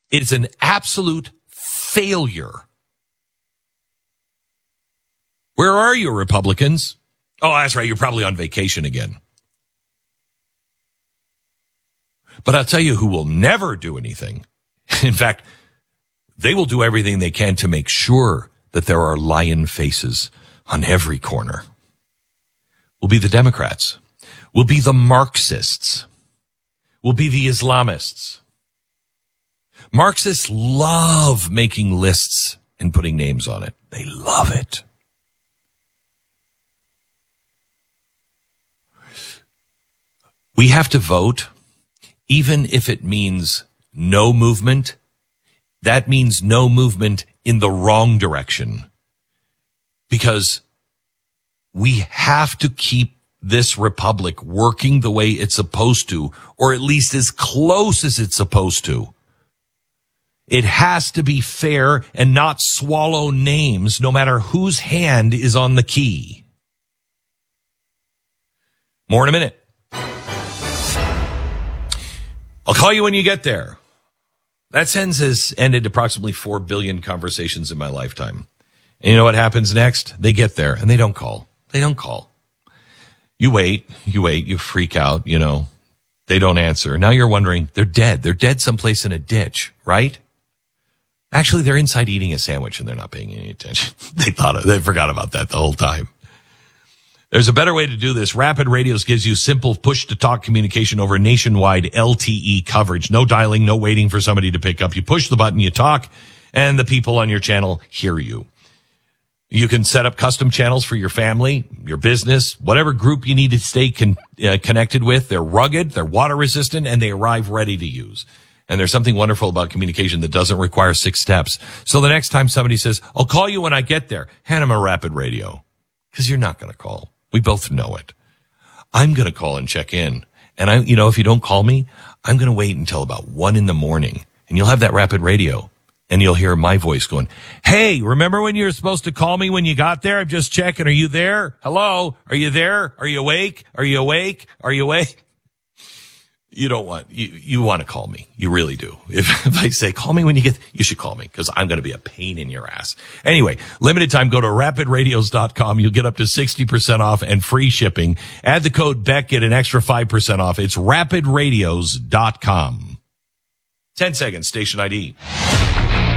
It's an absolute failure. Where are you, Republicans? Oh, that's right. You're probably on vacation again. But I'll tell you who will never do anything. In fact, they will do everything they can to make sure that there are lion faces on every corner. Will be the Democrats. Will be the Marxists. Will be the Islamists. Marxists love making lists and putting names on it. They love it. We have to vote, even if it means no movement. That means no movement in the wrong direction. Because we have to keep this republic working the way it's supposed to, or at least as close as it's supposed to. It has to be fair and not swallow names, no matter whose hand is on the key. More in a minute. I'll call you when you get there. That sentence has ended approximately 4 billion conversations in my lifetime. And you know what happens next? They get there and they don't call. They don't call. You wait, you freak out, They don't answer. Now you're wondering, they're dead. They're dead someplace in a ditch, right? Actually, they're inside eating a sandwich and they're not paying any attention. They forgot about that the whole time. There's a better way to do this. Rapid Radios gives you simple push-to-talk communication over nationwide LTE coverage. No dialing, no waiting for somebody to pick up. You push the button, you talk, and the people on your channel hear you. You can set up custom channels for your family, your business, whatever group you need to stay connected with. They're rugged, they're water-resistant, and they arrive ready to use. And there's something wonderful about communication that doesn't require 6 steps. So the next time somebody says, I'll call you when I get there, hand them a Rapid Radio. Because you're not going to call. We both know it. I'm going to call and check in. And if you don't call me, I'm going to wait until about 1 a.m. and you'll have that Rapid Radio and you'll hear my voice going, hey, remember when you were supposed to call me when you got there? I'm just checking. Are you there? Hello? Are you there? Are you awake? Are you awake? Are you awake? You don't want, you want to call me. You really do. If I say, call me when you get, you should call me because I'm going to be a pain in your ass. Anyway, limited time, go to rapidradios.com. You'll get up to 60% off and free shipping. Add the code Beck, get an extra 5% off. It's rapidradios.com. 10 seconds, station ID.